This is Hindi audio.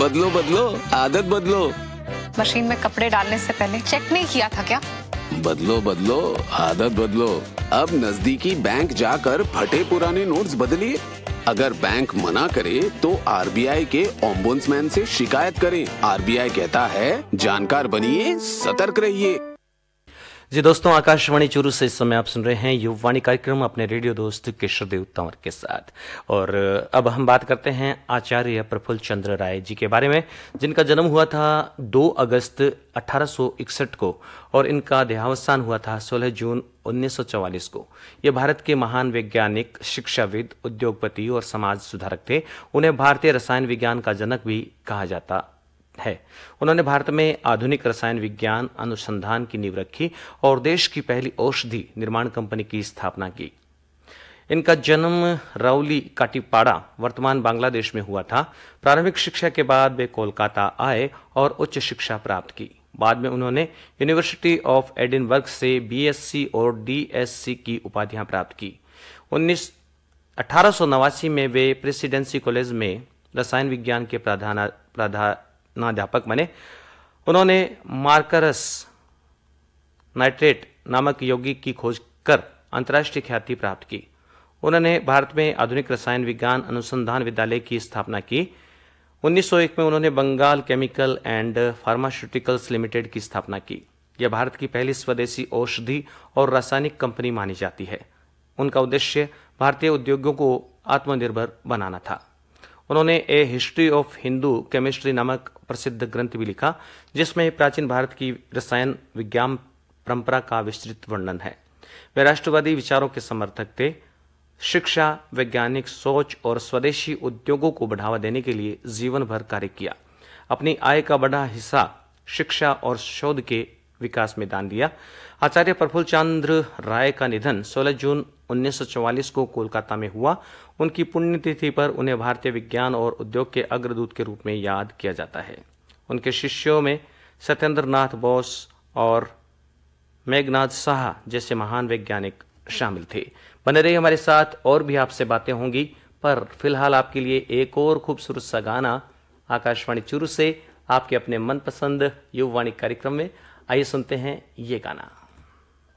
बदलो बदलो, आदत बदलो। मशीन में कपड़े डालने से पहले चेक नहीं किया था क्या? बदलो बदलो, आदत बदलो। अब नजदीकी बैंक जाकर फटे पुराने नोट्स बदलिए। अगर बैंक मना करे तो आरबीआई के ओम्बुड्समैन से शिकायत करें। आरबीआई कहता है, जानकार बनिए, सतर्क रहिए। जी दोस्तों, आकाशवाणी चूरू से इस समय आप सुन रहे हैं युववाणी कार्यक्रम अपने रेडियो दोस्त केशवदेव तंवर के साथ। और अब हम बात करते हैं आचार्य प्रफुल्ल चंद्र राय जी के बारे में, जिनका जन्म हुआ था 2 अगस्त 1861 को और इनका देहावसान हुआ था 16 जून 1944 को। ये भारत के महान वैज्ञानिक, शिक्षाविद, उद्योगपति और समाज सुधारक थे। उन्हें भारतीय रसायन विज्ञान का जनक भी कहा जाता है। उन्होंने भारत में आधुनिक रसायन विज्ञान अनुसंधान की नींव रखी और देश की पहली औषधि निर्माण कंपनी की स्थापना की। इनका जन्म राउली काटीपाड़ा, वर्तमान बांग्लादेश में हुआ था। प्रारंभिक शिक्षा के बाद वे कोलकाता आए और उच्च शिक्षा प्राप्त की। बाद में उन्होंने यूनिवर्सिटी ऑफ एडिनबर्ग से बीएससी और डीएससी की उपाधियां प्राप्त की। 1889 में वे प्रेसिडेंसी कॉलेज में रसायन विज्ञान के प्रधानाध्यापक बने। उन्होंने मार्करस नाइट्रेट नामक यौगिक की खोज कर अंतर्राष्ट्रीय ख्याति प्राप्त की। उन्होंने भारत में आधुनिक रसायन विज्ञान अनुसंधान विद्यालय की स्थापना की। 1901 में उन्होंने Bengal chemical and pharmaceuticals limited की स्थापना की। यह भारत की पहली स्वदेशी औषधि और रासायनिक कंपनी मानी जाती है। उनका उद्देश्य भारतीय उद्योगों को आत्मनिर्भर बनाना था। उन्होंने ए हिस्ट्री ऑफ हिंदू केमिस्ट्री नामक प्रसिद्ध ग्रंथ भी लिखा, जिसमें प्राचीन भारत की रसायन विज्ञान परंपरा का विस्तृत वर्णन है। वे राष्ट्रवादी विचारों के समर्थक थे। शिक्षा, वैज्ञानिक सोच और स्वदेशी उद्योगों को बढ़ावा देने के लिए जीवन भर कार्य किया। अपनी आय का बड़ा हिस्सा शिक्षा और शोध के विकास में दान दिया। आचार्य प्रफुल्ल चंद्र राय का निधन 16 जून 1944 को कोलकाता में हुआ। उनकी पुण्यतिथि पर उन्हें भारतीय विज्ञान और उद्योग के अग्रदूत के रूप में याद किया जाता है। उनके शिष्यों में सत्येंद्र नाथ बोस और मेघनाथ साहा जैसे महान वैज्ञानिक शामिल थे। बने रहिए हमारे साथ, और भी आपसे बातें होंगी, पर फिलहाल आपके लिए एक और खूबसूरत सा गाना आकाशवाणी चूरू से आपके अपने मनपसंद युववाणी कार्यक्रम में। आइए सुनते हैं ये गाना।